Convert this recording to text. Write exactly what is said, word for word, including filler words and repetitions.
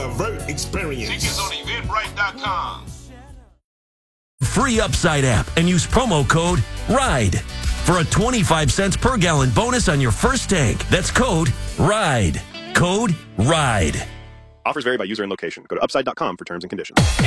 Levert experience. Tickets on eventbrite dot com. Free Upside app and use promo code RIDE for a twenty-five cents per gallon bonus on your first tank. That's code RIDE. Code RIDE. Offers vary by user and location. Go to upside dot com for terms and conditions.